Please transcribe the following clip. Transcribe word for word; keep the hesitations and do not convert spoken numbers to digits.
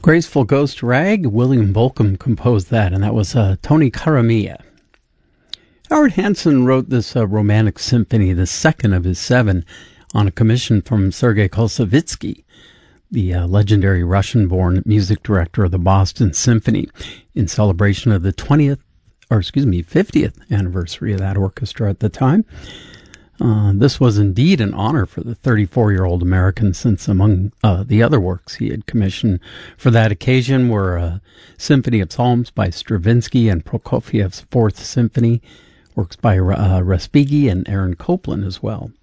Graceful Ghost Rag, William Bolcom composed that, and that was uh, Tony Caramia. Howard Hansen wrote this uh, romantic symphony, the second of his seven, on a commission from Sergei Koussevitzky, the uh, legendary Russian-born music director of the Boston Symphony, in celebration of the twentieth, or excuse me, fiftieth anniversary of that orchestra at the time. Uh, this was indeed an honor for the thirty-four-year-old American, since among uh, the other works he had commissioned for that occasion were a Symphony of Psalms by Stravinsky and Prokofiev's Fourth Symphony, works by uh, Respighi and Aaron Copland as well.